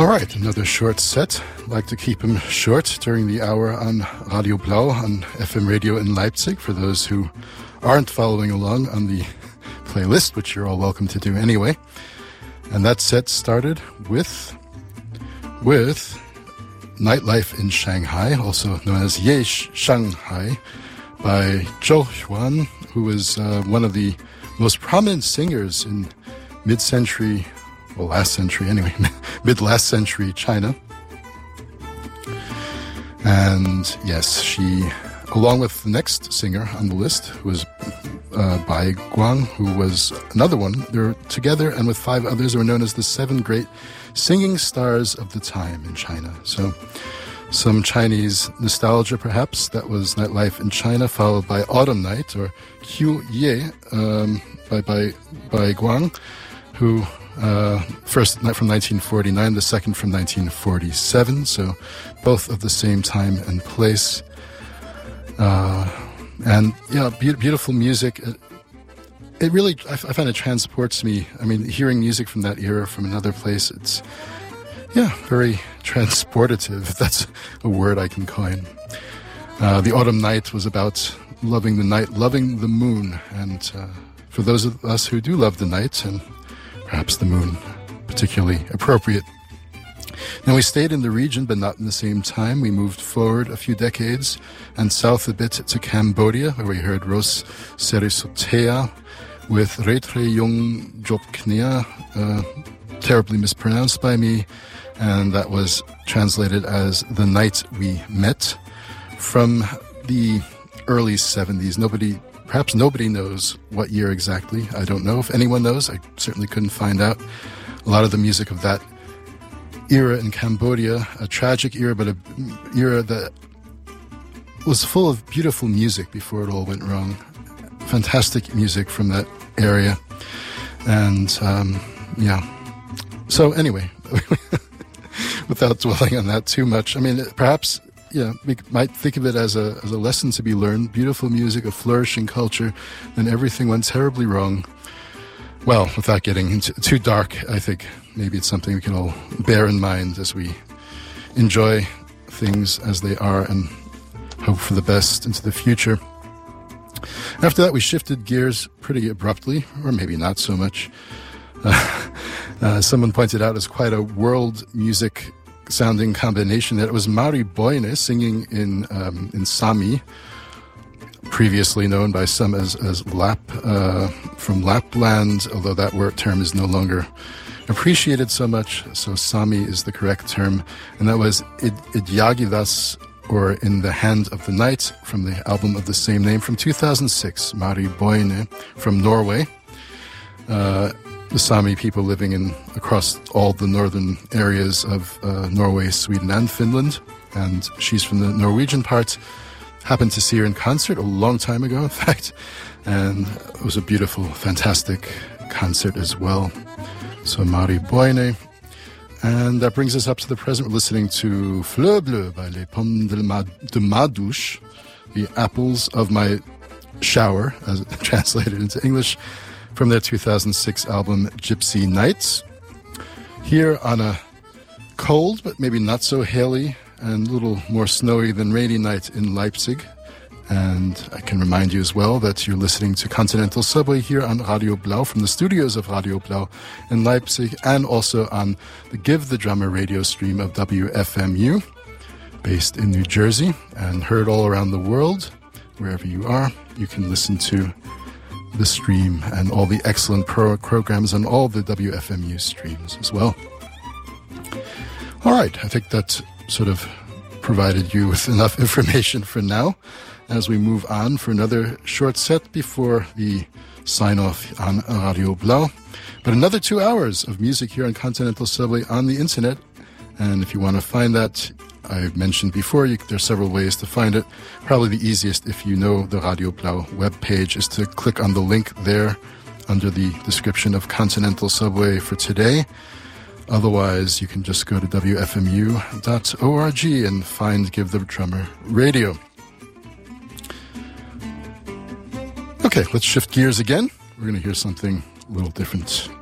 All right, another short set. Like to keep them short during the hour on Radio Blau on FM radio in Leipzig for those who aren't following along on the playlist, which you're all welcome to do anyway. And that set started with Nightlife in Shanghai, also known as Ye Shanghai, by Zhou Huan, who was one of the most prominent singers in mid-century, well, last century anyway, mid-last century China. And yes, she, along with the next singer on the list, who was Bai Guang, who was another one, they were together and with 5 others, were known as the 7 great singing stars of the time in China. So some Chinese nostalgia, perhaps. That was Nightlife in China, followed by Autumn Night, or Qiu Ye, by Guang, who first from 1949, the second from 1947. So both of the same time and place. And yeah, beautiful music. It really, I find it transports me. I mean, hearing music from that era, from another place, it's, yeah, very transportative, if that's a word I can coin. The Autumn Night was about loving the night, loving the moon. And for those of us who do love the night, and perhaps the moon, particularly appropriate. Now, we stayed in the region, but not in the same time. We moved forward a few decades and south a bit to Cambodia, where we heard Ros Serisotea with Reitre Yung Job Knea, terribly mispronounced by me, and that was translated as The Night We Met, from the early 70s. Perhaps nobody knows what year exactly. I don't know. If anyone knows, I certainly couldn't find out. A lot of the music of that era in Cambodia, a tragic era, but an era that was full of beautiful music before it all went wrong. Fantastic music from that area. And, yeah. So anyway, without dwelling on that too much, I mean, perhaps, yeah, we might think of it as a lesson to be learned. Beautiful music, a flourishing culture, then everything went terribly wrong. Well, without getting into too dark, I think maybe it's something we can all bear in mind as we enjoy things as they are and hope for the best into the future. After that, we shifted gears pretty abruptly, or maybe not so much. Someone pointed out it's quite a world music sounding combination that it was Mari Boine singing in Sami, previously known by some as Lap, from Lapland, although that term is no longer appreciated so much, so Sami is the correct term, and that was Idjagivas, or In the Hand of the Night, from the album of the same name from 2006, Mari Boine, from Norway. The Sami people living across all the northern areas of Norway, Sweden, and Finland, and she's from the Norwegian part. Happened to see her in concert a long time ago, in fact, and it was a beautiful, fantastic concert as well. So Mari Boine. And that brings us up to the present. We're listening to Fleur Bleue by Les Pommes de ma Douche, the apples of my shower, as translated into English, from their 2006 album Gypsy Nights. Here on a cold, but maybe not so haily, and a little more snowy than rainy night in Leipzig. And I can remind you as well that you're listening to Continental Subway here on Radio Blau, from the studios of Radio Blau in Leipzig, and also on the Give the Drummer radio stream of WFMU, based in New Jersey, and heard all around the world. Wherever you are, you can listen to the stream and all the excellent programs on all the WFMU streams as well. All right, I think that sort of provided you with enough information for now as we move on for another short set before the sign-off on Radio Blau. But another 2 hours of music here on Continental Subway on the internet. And if you want to find that, I've mentioned before, there are several ways to find it. Probably the easiest, if you know the Radio Blau webpage, is to click on the link there under the description of Continental Subway for today. Otherwise, you can just go to wfmu.org and find Give the Drummer Radio. Okay, let's shift gears again. We're going to hear something a little different.